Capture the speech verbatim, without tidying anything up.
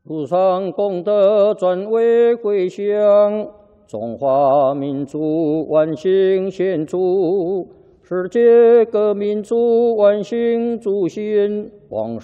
路上功德转为归乡，中华民族万幸献祝，世界各民族万幸祝新。往